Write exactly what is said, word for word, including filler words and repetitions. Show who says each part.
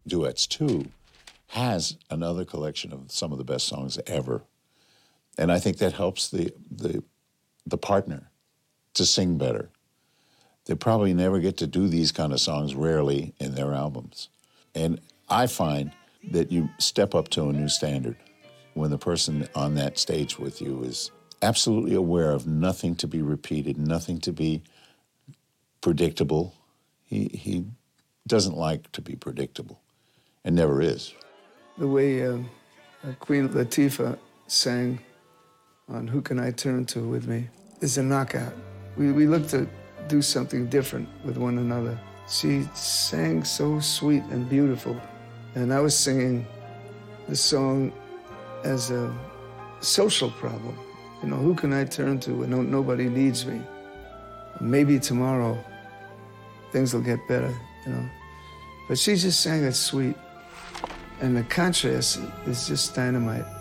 Speaker 1: duets too, has another collection of some of the best songs ever. And I think that helps the the the partner to sing better. They probably never get to do these kind of songs, rarely, in their albums. And I find that you step up to a new standard when the person on that stage with you is absolutely aware of nothing to be repeated, nothing to be predictable. He, he doesn't like to be predictable, and never is.
Speaker 2: The way uh, Queen Latifah sang on Who Can I Turn To With Me is a knockout. We, we look to do something different with one another. She sang so sweet and beautiful, and I was singing the song as a social problem. You know, who can I turn to when no, nobody needs me? Maybe tomorrow things will get better, you know. But she just sang it sweet, and the contrast is just dynamite.